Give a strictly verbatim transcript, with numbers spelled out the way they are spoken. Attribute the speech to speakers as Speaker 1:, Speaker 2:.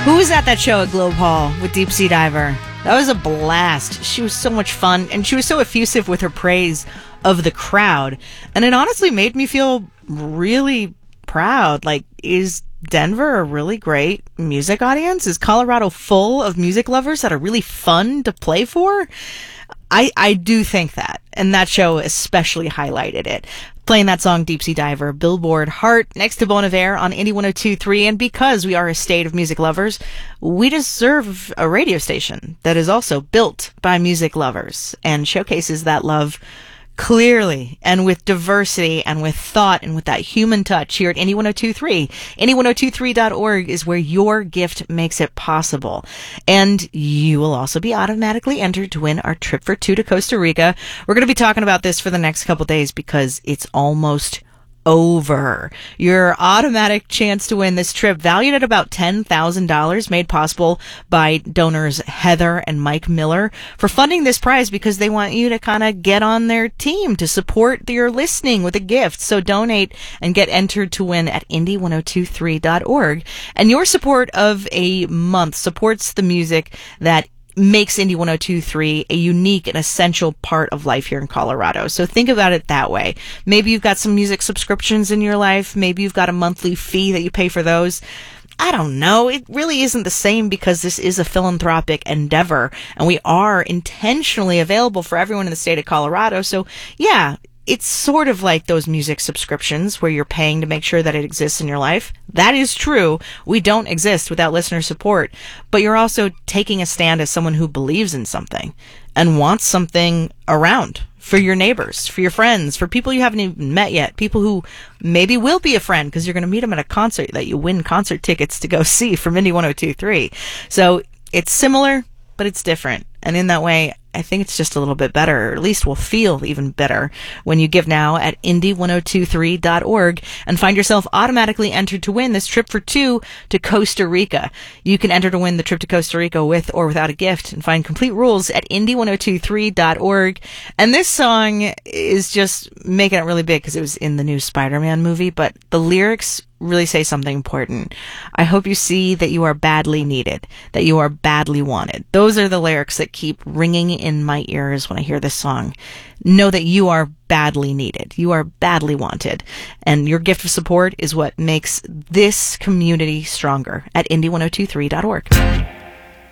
Speaker 1: Who was at that show at Globe Hall with Deep Sea Diver? That was a blast. She was so much fun, and she was so effusive with her praise of the crowd. And it honestly made me feel really proud. Like, is Denver a really great music audience? Is Colorado full of music lovers that are really fun to play for? I, I do think that, and that show especially highlighted it. Playing that song, Deep Sea Diver, Billboard Heart, next to Bon Iver on Indie one oh two point three. And because we are a state of music lovers, we deserve a radio station that is also built by music lovers and showcases that love clearly and with diversity and with thought and with that human touch here at Indie one oh two point three. Indie one oh two point three dot org is where your gift makes it possible. And you will also be automatically entered to win our trip for two to Costa Rica. We're going to be talking about this for the next couple days because it's almost over. Your automatic chance to win this trip, valued at about ten thousand dollars, made possible by donors Heather and Mike Miller for funding this prize because they want you to kind of get on their team to support your listening with a gift. So donate and get entered to win at Indie one oh two point three dot org. And your support of a month supports the music that makes Indie one oh two point three a unique and essential part of life here in Colorado. So think about it that way. Maybe you've got some music subscriptions in your life. Maybe you've got a monthly fee that you pay for those. I don't know. It really isn't the same because this is a philanthropic endeavor and we are intentionally available for everyone in the state of Colorado. So yeah, it's sort of like those music subscriptions where you're paying to make sure that it exists in your life. That is true. We don't exist without listener support. But you're also taking a stand as someone who believes in something and wants something around for your neighbors, for your friends, for people you haven't even met yet, people who maybe will be a friend because you're going to meet them at a concert that you win concert tickets to go see from Indie one oh two point three. So it's similar, but it's different. And in that way, I think it's just a little bit better, or at least will feel even better when you give now at Indie one oh two point three dot org and find yourself automatically entered to win this trip for two to Costa Rica. You can enter to win the trip to Costa Rica with or without a gift and find complete rules at Indie one oh two point three dot org. And this song is just making it really big because it was in the new Spider-Man movie, but the lyrics really say something important. I hope you see that you are badly needed, that you are badly wanted. Those are the lyrics that keep ringing in my ears when I hear this song. Know that you are badly needed. You are badly wanted. And your gift of support is what makes this community stronger at Indie one oh two point three dot org.